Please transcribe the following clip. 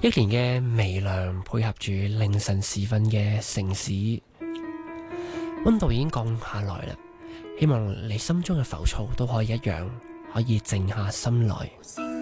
一年嘅微涼配合住凌晨時分嘅城市，溫度已經降下來啦。希望你心中嘅浮躁都可以一樣，可以靜下心來。